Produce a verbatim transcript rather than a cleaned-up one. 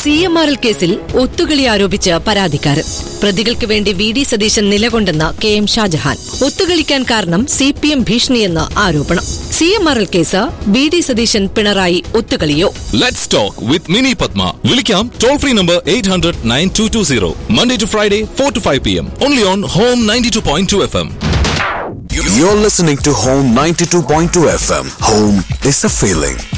C M R L കേസിൽ ഒത്തുകളി ആരോപിച്ച് പരാതിക്കാരൻ. പ്രതികൾക്ക് വേണ്ടി V D Satheesan നിലകൊണ്ടെന്ന് K M Shah Jahan. ഒത്തുകളിക്കാൻ കാരണം സി പി എം ഭീഷണിയെന്ന് ആരോപണം. C M R L case, V D Satheesan Pinarayi ഒത്തുകളിയോ? Let's talk with Mini Padma. Vilikam toll free number eight hundred nine two two zero. Monday to Friday four to five p m. Only on Home ninety-two point two F M. You're listening to Home ninety-two point two F M. Home is a feeling.